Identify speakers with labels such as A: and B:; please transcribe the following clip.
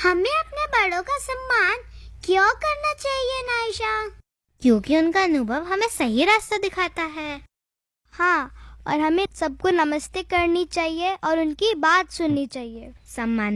A: हमें अपने बड़ों का सम्मान क्यों करना चाहिए नायशा?
B: क्योंकि उनका अनुभव हमें सही रास्ता दिखाता है।
C: हाँ, और हमें सबको नमस्ते करनी चाहिए और उनकी बात सुननी चाहिए।
B: सम्मान